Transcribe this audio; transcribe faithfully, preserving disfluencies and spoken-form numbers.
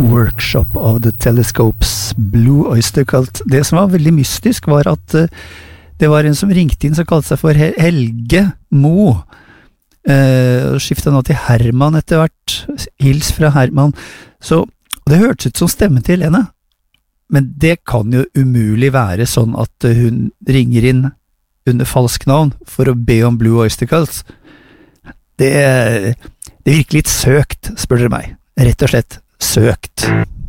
Workshop of the Telescopes, Blue Oyster Cult. Det som var veldig mystisk var at uh, det var en som ringte inn som kalte seg for Helge Mo. Uh, skiftet nå til Herman etter hvert. Hils fra Herman. Så det hørtes ut som stemmen til Helene. Men det kan jo umulig være sånn at hun ringer inn under falsk navn for å be om Blue Oyster Cult. Det, det virker litt søkt, spør dere meg. Rett og slett søkt.